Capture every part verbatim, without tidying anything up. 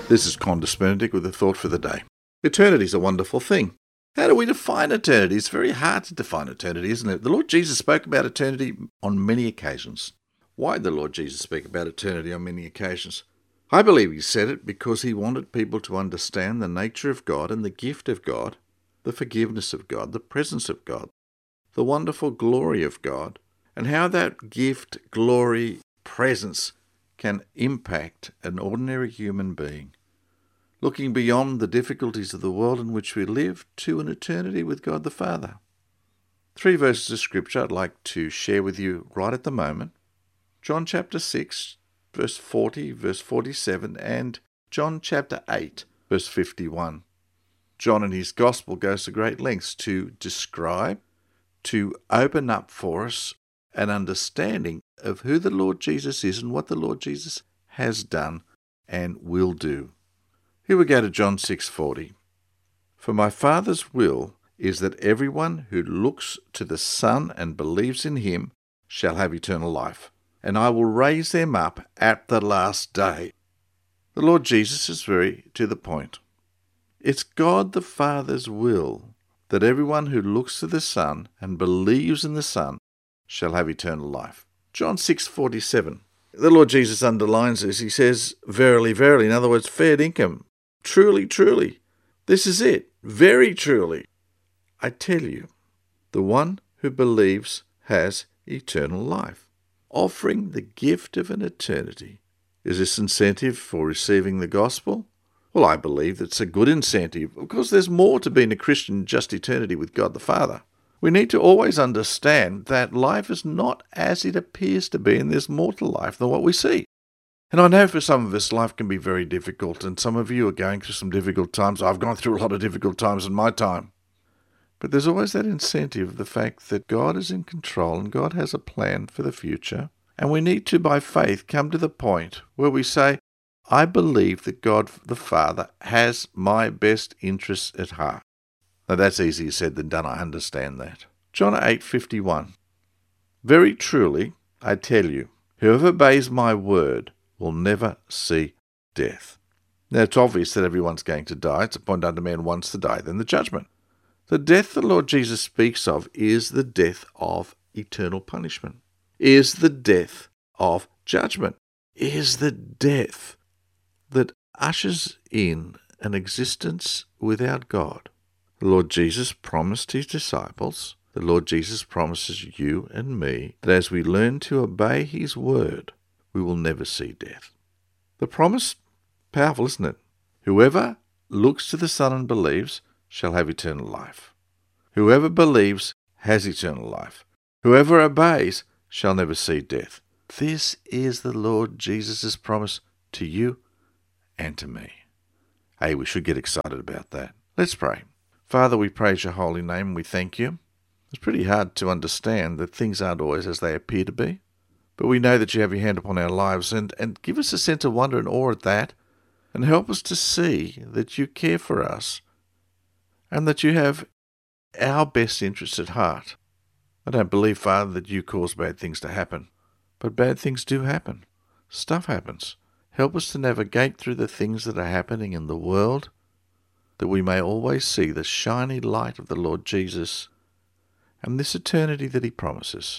This is Qantas Benedict with a thought for the day. Eternity is a wonderful thing. How do we define eternity? It's very hard to define eternity, isn't it? The Lord Jesus spoke about eternity on many occasions. Why did the Lord Jesus speak about eternity on many occasions? I believe he said it because he wanted people to understand the nature of God and the gift of God, the forgiveness of God, the presence of God, the wonderful glory of God, and how that gift, glory, presence can impact an ordinary human being, looking beyond the difficulties of the world in which we live to an eternity with God the Father. Three verses of Scripture I'd like to share with you right at the moment. John chapter six, verse forty, verse forty-seven, and John chapter eight, verse fifty-one. John in his Gospel goes to great lengths to describe, to open up for us an understanding of who the Lord Jesus is and what the Lord Jesus has done and will do. Here we go to John six forty. For my Father's will is that everyone who looks to the Son and believes in him shall have eternal life, and I will raise them up at the last day. The Lord Jesus is very to the point. It's God the Father's will that everyone who looks to the Son and believes in the Son shall have eternal life. John six forty-seven. The Lord Jesus underlines this. He says, verily, verily, in other words, fair dinkum. Truly, truly. This is it. Very truly. I tell you, the one who believes has eternal life, offering the gift of an eternity. Is this incentive for receiving the gospel? Well, I believe it's a good incentive. Of course, there's more to being a Christian than just eternity with God the Father. We need to always understand that life is not as it appears to be in this mortal life than what we see. And I know for some of us, life can be very difficult, and some of you are going through some difficult times. I've gone through a lot of difficult times in my time. But there's always that incentive, the fact that God is in control and God has a plan for the future. And we need to, by faith, come to the point where we say, I believe that God the Father has my best interests at heart. Now that's easier said than done, I understand that. John eight fifty-one. Very truly, I tell you, whoever obeys my word will never see death. Now it's obvious that everyone's going to die. It's appointed unto man once to die, then the judgment. The death the Lord Jesus speaks of is the death of eternal punishment, is the death of judgment, is the death that ushers in an existence without God. The Lord Jesus promised his disciples, the Lord Jesus promises you and me, that as we learn to obey his word, we will never see death. The promise, powerful, isn't it? Whoever looks to the Son and believes shall have eternal life. Whoever believes has eternal life. Whoever obeys shall never see death. This is the Lord Jesus' promise to you and to me. Hey, we should get excited about that. Let's pray. Father, we praise your holy name and we thank you. It's pretty hard to understand that things aren't always as they appear to be, but we know that you have your hand upon our lives, and, and give us a sense of wonder and awe at that, and help us to see that you care for us and that you have our best interests at heart. I don't believe, Father, that you cause bad things to happen, but bad things do happen. Stuff happens. Help us to navigate through the things that are happening in the world, that we may always see the shiny light of the Lord Jesus and this eternity that he promises.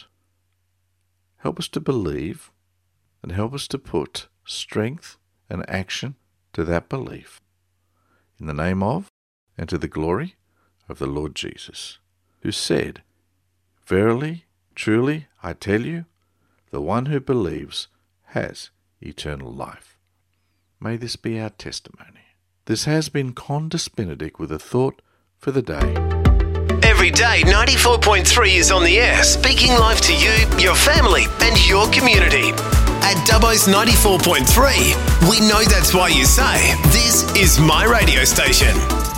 Help us to believe and help us to put strength and action to that belief. In the name of and to the glory of the Lord Jesus, who said, verily, truly, I tell you, the one who believes has eternal life. May this be our testimony. This has been Qantas Benedict with a thought for the day. Every day, ninety-four point three is on the air, speaking life to you, your family, and your community. At Dubbo's ninety-four point three, we know that's why you say, this is my radio station.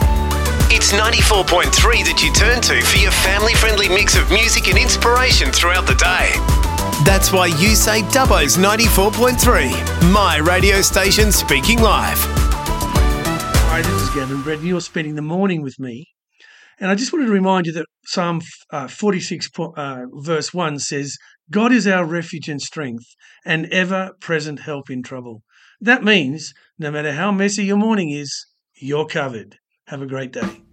It's ninety-four point three that you turn to for your family-friendly mix of music and inspiration throughout the day. That's why you say Dubbo's ninety-four point three, my radio station speaking live. Hi, this is Gavin Brett. You're spending the morning with me. And I just wanted to remind you that Psalm uh, forty-six, uh, verse one says, God is our refuge and strength, and ever-present help in trouble. That means no matter how messy your morning is, you're covered. Have a great day.